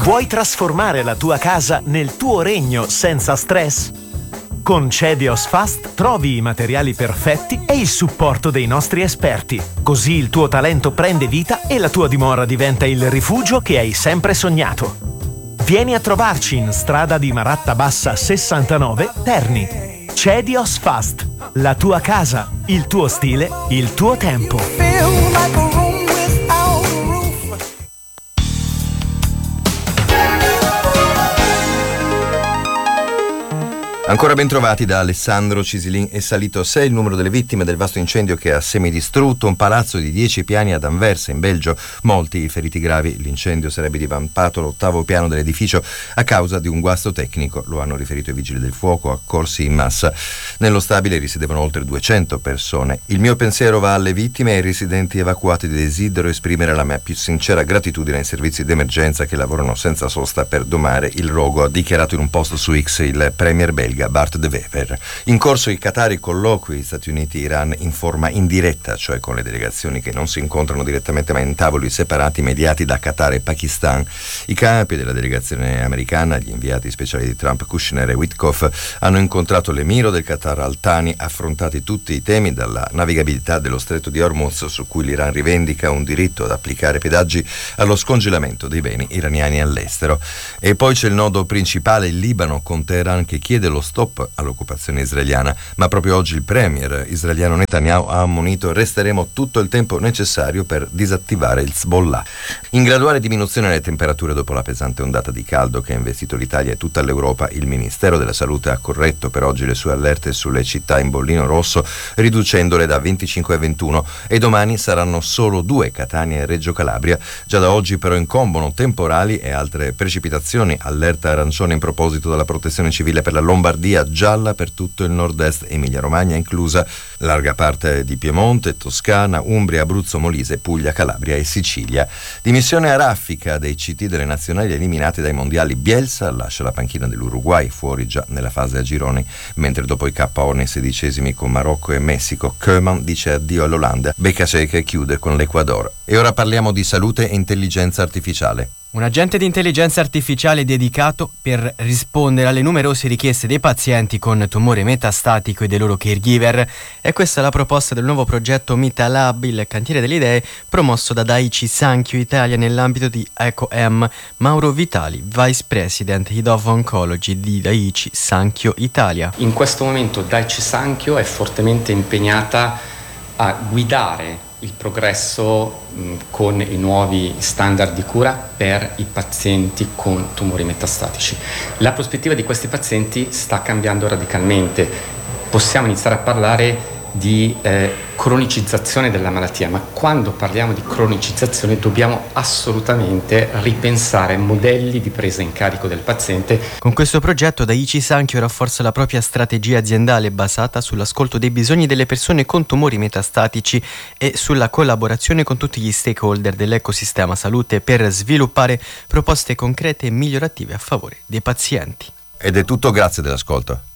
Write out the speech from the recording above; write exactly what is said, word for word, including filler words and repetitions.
Vuoi trasformare la tua casa nel tuo regno senza stress? Con Cedios Fast trovi i materiali perfetti e il supporto dei nostri esperti. Così il tuo talento prende vita e la tua dimora diventa il rifugio che hai sempre sognato. Vieni a trovarci in strada di Maratta Bassa sessantanove, Terni. Cedios Fast, la tua casa, il tuo stile, il tuo tempo. Ancora ben trovati da Alessandro Cisilin. È salito a sei il numero delle vittime del vasto incendio che ha semidistrutto un palazzo di dieci piani ad Anversa, in Belgio. Molti i feriti gravi. L'incendio sarebbe divampato l'ottavo piano dell'edificio a causa di un guasto tecnico, lo hanno riferito i vigili del fuoco, accorsi in massa. Nello stabile risiedevano oltre duecento persone. Il mio pensiero va alle vittime e ai residenti evacuati. Desidero esprimere la mia più sincera gratitudine ai servizi d'emergenza che lavorano senza sosta per domare il rogo, ha dichiarato in un post su X il premier belga Bart De Wever. In corso i Qatari colloqui Stati Uniti-Iran in forma indiretta, cioè con le delegazioni che non si incontrano direttamente ma in tavoli separati mediati da Qatar e Pakistan. I capi della delegazione americana, gli inviati speciali di Trump, Kushner e Witkoff, hanno incontrato l'emiro del Qatar Al-Thani, affrontati tutti i temi dalla navigabilità dello stretto di Hormuz, su cui l'Iran rivendica un diritto ad applicare pedaggi, allo scongelamento dei beni iraniani all'estero. E poi c'è il nodo principale, il Libano, con Teheran che chiede lo stop all'occupazione israeliana, ma proprio oggi il premier israeliano Netanyahu ha ammonito: resteremo tutto il tempo necessario per disattivare il Hezbollah. In graduale diminuzione delle temperature dopo la pesante ondata di caldo che ha investito l'Italia e tutta l'Europa, il Ministero della Salute ha corretto per oggi le sue allerte sulle città in bollino rosso, riducendole da venticinque a ventuno, e domani saranno solo due, Catania e Reggio Calabria. Già da oggi però incombono temporali e altre precipitazioni. Allerta arancione in proposito dalla Protezione Civile per la Lombardia, gialla per tutto il nord-est, Emilia-Romagna inclusa, larga parte di Piemonte, Toscana, Umbria, Abruzzo, Molise, Puglia, Calabria e Sicilia. Dimissione a raffica dei C T delle nazionali eliminate dai mondiali. Bielsa lascia la panchina dell'Uruguay, fuori già nella fase a gironi, mentre dopo i K O nei sedicesimi con Marocco e Messico, Koeman dice addio all'Olanda, Becasecche chiude con l'Ecuador. E ora parliamo di salute e intelligenza artificiale. Un agente di intelligenza artificiale dedicato per rispondere alle numerose richieste dei pazienti con tumore metastatico e dei loro caregiver. E questa è la proposta del nuovo progetto MitaLab, il cantiere delle idee promosso da Daiichi Sankyo Italia nell'ambito di EcoM. Mauro Vitali, Vice President Head of Oncology di Daiichi Sankyo Italia. In questo momento Daiichi Sankyo è fortemente impegnata a guidare il progresso mh, con i nuovi standard di cura per i pazienti con tumori metastatici. La prospettiva di questi pazienti sta cambiando radicalmente. Possiamo iniziare a parlare di eh, cronicizzazione della malattia, ma quando parliamo di cronicizzazione dobbiamo assolutamente ripensare modelli di presa in carico del paziente. Con questo progetto Daiichi Sankyo rafforza la propria strategia aziendale basata sull'ascolto dei bisogni delle persone con tumori metastatici e sulla collaborazione con tutti gli stakeholder dell'ecosistema salute per sviluppare proposte concrete e migliorative a favore dei pazienti. Ed è tutto, grazie dell'ascolto.